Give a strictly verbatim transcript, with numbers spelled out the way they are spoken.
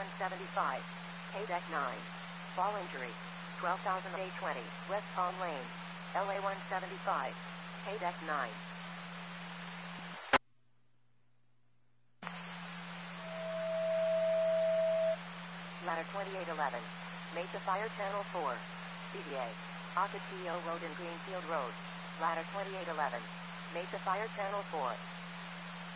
one seventy-five. K-Deck nine. Fall injury. twelve thousand A twenty. West Palm Lane. L A one seventy-five. K-Deck nine. Ladder twenty-eight eleven. Mesa Fire Channel four. C V A. Ocotillo Road and Greenfield Road. Ladder twenty-eight eleven. Mesa Fire Channel four.